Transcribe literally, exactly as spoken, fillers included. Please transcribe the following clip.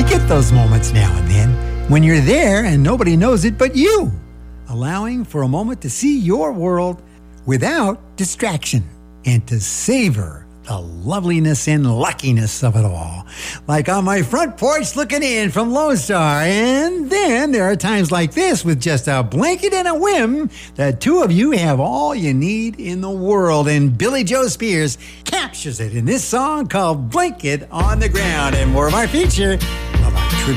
get those moments now and then when you're there and nobody knows it but you, allowing for a moment to see your world without distraction and to savor the loveliness and luckiness of it all. Like on my front porch looking in from Lone Star. And then there are times like this with just a blanket and a whim, the two of you have all you need in the world. And Billy Joe Spears captures it in this song called Blanket on the Ground. And more of our feature